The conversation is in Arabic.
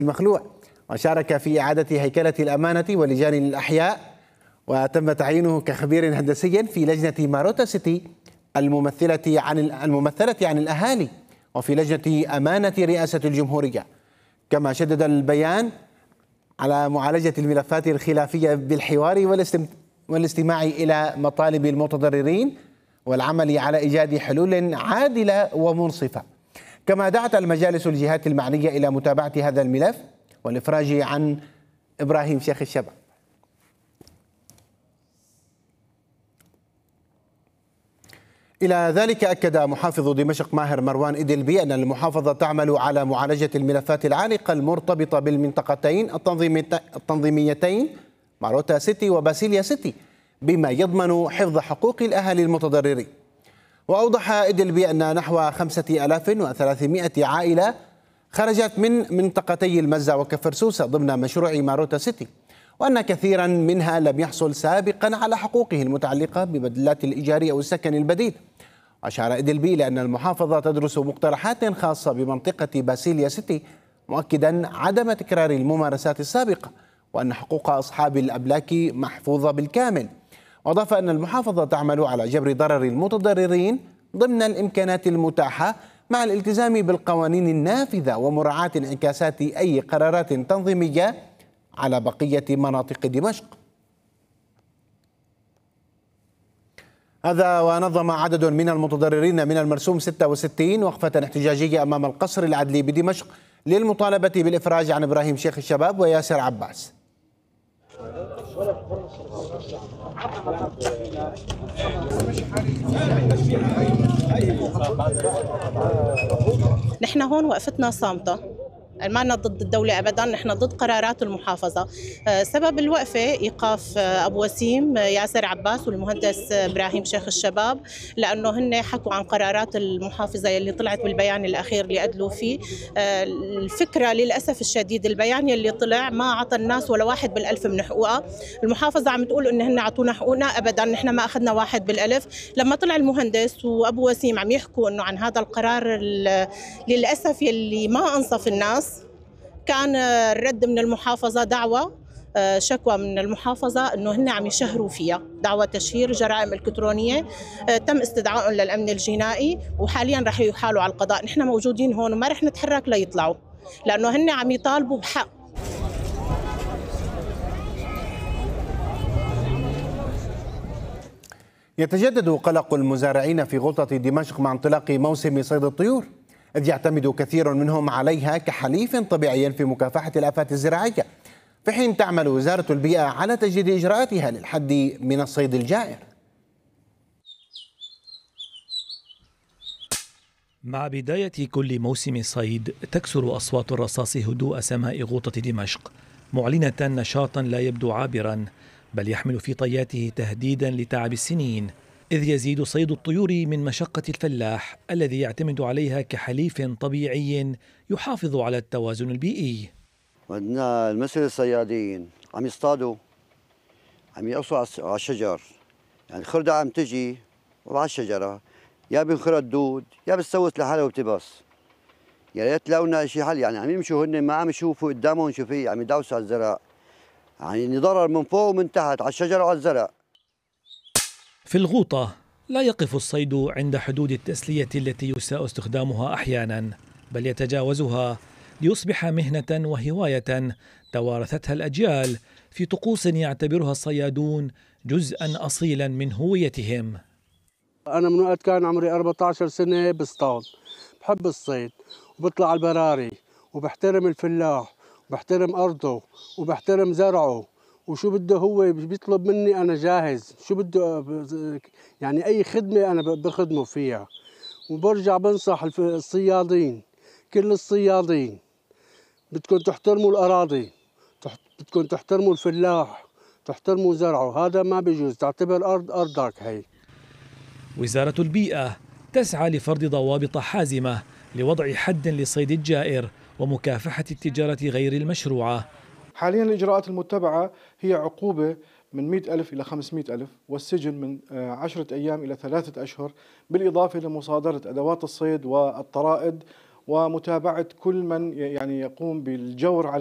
المخلوع، وشارك في إعادة هيكلة الأمانة ولجان الأحياء، وتم تعيينه كخبير هندسي في لجنة ماروتا سيتي الممثلة عن الأهالي وفي لجنة أمانة رئاسة الجمهورية. كما شدد البيان على معالجة الملفات الخلافية بالحوار والاستماع إلى مطالب المتضررين والعمل على إيجاد حلول عادلة ومنصفة. كما دعت المجالس الجهات المعنية إلى متابعة هذا الملف والإفراج عن إبراهيم شيخ الشباب. إلى ذلك أكد محافظ دمشق ماهر مروان إدلبي أن المحافظة تعمل على معالجة الملفات العالقة المرتبطة بالمنطقتين التنظيميتين ماروتا سيتي وباسيليا سيتي بما يضمن حفظ حقوق الأهالي المتضررين. وأوضح إدلبي أن نحو 5300 عائلة خرجت من منطقتي المزة وكفرسوسة ضمن مشروع ماروتا سيتي، وأن كثيرا منها لم يحصل سابقا على حقوقه المتعلقة ببدلات الإيجار أو السكن البديل. وأشار إدلبي لأن المحافظة تدرس مقترحات خاصة بمنطقة باسيليا سيتي، مؤكدا عدم تكرار الممارسات السابقة وأن حقوق أصحاب الأملاك محفوظة بالكامل. وأضاف أن المحافظة تعمل على جبر ضرر المتضررين ضمن الإمكانات المتاحة مع الالتزام بالقوانين النافذة ومراعاة انعكاسات أي قرارات تنظيمية على بقية مناطق دمشق. هذا ونظم عدد من المتضررين من المرسوم 66 وقفة احتجاجية أمام القصر العدلي بدمشق للمطالبة بالإفراج عن إبراهيم شيخ الشباب وياسر عباس. نحن هون وقفتنا صامتة، ما ضد الدولة أبدا، نحن ضد قرارات المحافظة. سبب الوقفة إيقاف أبو وسيم ياسر عباس والمهندس إبراهيم شيخ الشباب، لأنه هن حكوا عن قرارات المحافظة اللي طلعت بالبيان الأخير اللي أدلوا فيه. الفكرة للأسف الشديد البيان اللي طلع ما عطى الناس ولا 1 بالألف من حقوقها. المحافظة عم تقول إن هن عطونا حقوقنا، أبدا نحن ما أخذنا 1 بالألف. لما طلع المهندس وأبو وسيم عم يحكوا إنه عن هذا القرار للأسف يلي ما أنصف الناس، كان الرد من المحافظة دعوة شكوى من المحافظة أنه هن عم يشهروا فيها، دعوة تشهير جرائم إلكترونية. تم استدعائهم للأمن الجنائي وحاليا رح يحالوا على القضاء. نحن موجودين هون وما رح نتحرك ليطلعوا، لأنه هن عم يطالبوا بحق. يتجدد قلق المزارعين في غوطة دمشق مع انطلاق موسم صيد الطيور، إذ يعتمد كثير منهم عليها كحليف طبيعي في مكافحة الآفات الزراعية، في حين تعمل وزارة البيئة على تجديد إجراءاتها للحد من الصيد الجائر. مع بداية كل موسم صيد تكسر أصوات الرصاص هدوء سماء غوطة دمشق، معلنة نشاطا لا يبدو عابرا بل يحمل في طياته تهديدا لتعب السنين، إذ يزيد صيد الطيور من مشقة الفلاح الذي يعتمد عليها كحليف طبيعي يحافظ على التوازن البيئي. عندنا المثل الصيادين عم يصطادوا، عم يقصوا على الشجر، يعني خردة عم تجي وعلى الشجرة يا بنخرط دود يا بتسوس لحالها وبتبص. يا ريت لو لنا شيء حل، يعني عم يمشوا هن ما عم يشوفوا قدامهم شو في، عم يدعسوا على الزرع، يعني ضرر من فوق ومن تحت على الشجرة وعلى الزرع. في الغوطة لا يقف الصيد عند حدود التسلية التي يساء استخدامها أحيانا، بل يتجاوزها ليصبح مهنة وهواية توارثتها الأجيال في طقوس يعتبرها الصيادون جزءا أصيلا من هويتهم. أنا من وقت كان عمري 14 سنة بصطاد، بحب الصيد وبطلع على البراري وبحترم الفلاح وبحترم أرضه وبحترم زرعه، وشو بده هو بيطلب مني أنا جاهز، شو بده يعني أي خدمة أنا بخدمه فيها. وبرجع بنصح الصيادين، كل الصيادين بدكم تحترموا الأراضي، بدكم تحترموا الفلاح، تحترموا زرعه، هذا ما بيجوز، تعتبر أرض أرضك هي. وزارة البيئة تسعى لفرض ضوابط حازمة لوضع حد للصيد الجائر ومكافحة التجارة غير المشروعة. حاليا الإجراءات المتبعة هي عقوبة من 100,000 إلى 500,000 والسجن من 10 أيام إلى 3 أشهر، بالإضافة لمصادرة أدوات الصيد والطرائد ومتابعة كل من يعني يقوم بالجور على